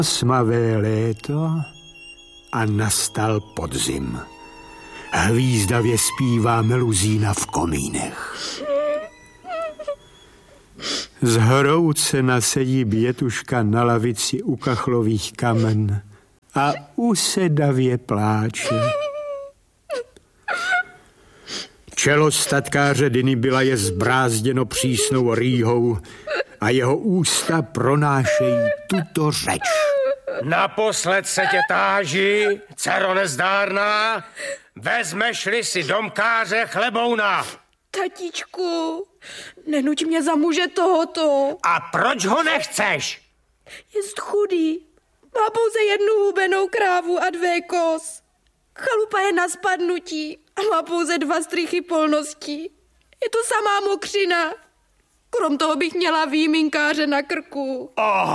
Smavé léto a nastal podzim. Hvízdavě zpívá meluzína v komínech. Zhroucena sedí Bětuška na lavici u kachlových kamen a usedavě pláče. Čelo statkáře Dinibila je zbrázděno přísnou rýhou a jeho ústa pronášejí tuto řeč. Naposled se tě táži, dcero nezdárná, vezmeš-li si domkáře Chlebouna. Tatíčku, nenuť mě za muže tohoto. A proč ho nechceš? Jest chudý, má pouze jednu hubenou krávu a 2 koz. Chalupa je na spadnutí a má pouze 2 strychy polností. Je to samá mokřina. Krom toho bych měla výminkáře na krku.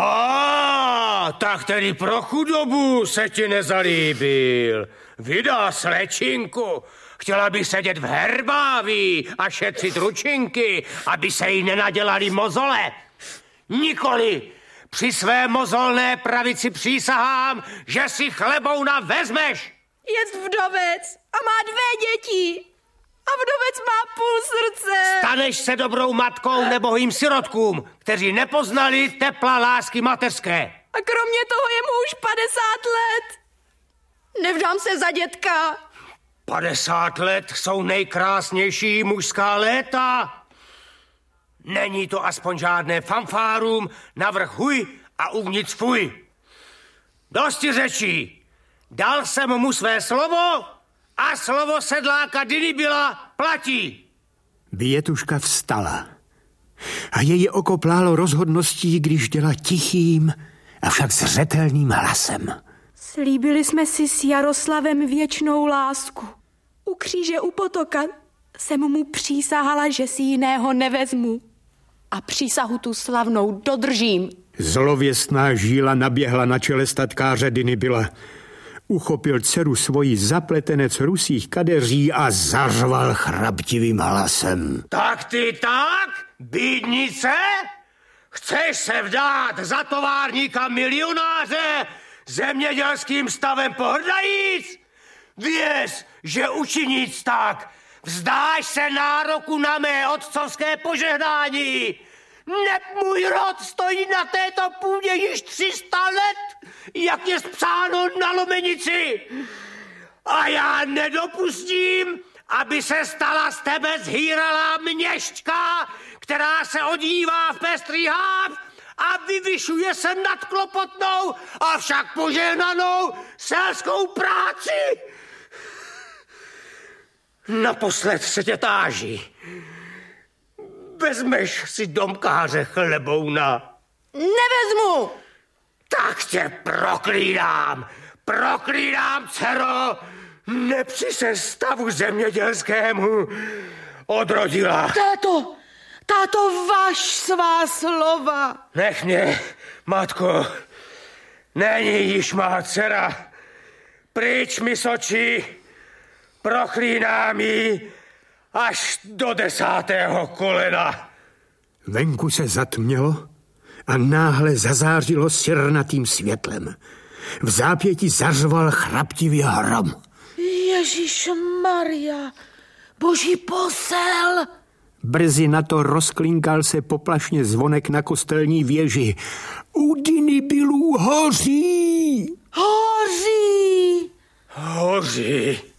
Aha, tak tedy pro chudobu se ti nezalíbil. Vydá slečinku. Chtěla by sedět v herbáví a šetřit ručinky, aby se jí nenadělali mozole. Nikoli. Při své mozolné pravici přísahám, že si Chlebouna vezmeš. Jest vdovec a má 2 děti. A vdovec má půl srdce. Staneš se dobrou matkou nebohým sirotkům, kteří nepoznali tepla lásky mateřské. A kromě toho je mu už 50 let. Nevdám se za dětka. 50 let jsou nejkrásnější mužská léta. Není to aspoň žádné fanfárum, navrch huj a uvnitř fuj. Dosti řečí. Dal jsem mu své slovo a slovo sedláka Dinibila platí. Bětuška vstala a její oko plálo rozhodností, když děla tichým, avšak zřetelným hlasem. Slíbili jsme si s Jaroslavem věčnou lásku. U kříže u potoka jsem mu přísahala, že si jiného nevezmu. A přísahu tu slavnou dodržím. Zlověstná žíla naběhla na čele statkáře Dinibila. Uchopil dceru svoji zapletenec rusých kadeří a zařval chraptivým hlasem. Tak ty tak, bídnice? Chceš se vdát za továrníka milionáře, zemědělským stavem pohrdajíc? Věř, že učiníc tak, vzdáš se nároku na mé otcovské požehnání. Neb můj rod stojí na této půdě již 300 let, jak je spsáno na lomenici. A já nedopustím, aby se stala z tebe zhýralá měšťka, která se odívá v pestrý háv a vyvyšuje se nad klopotnou, avšak požehnanou selskou práci. Naposled se tě táží. Vezmeš si domkáře Chlebouna? Nevezmu! Tak tě proklínám, dcero, nepři se stavu zemědělskému odrodila. Táto, váš svá slova. Nech mě, matko, není již má dcera. Pryč mi z očí, proklínám ji až do 10. kolena. Venku se zatmělo a náhle zazářilo sirnatým světlem. V zápěti zařval chraptivý hrom. Ježišmarja, boží posel! Brzy na to rozklinkal se poplašně zvonek na kostelní věži. U Dinibilů hoří! Hoří! Hoří!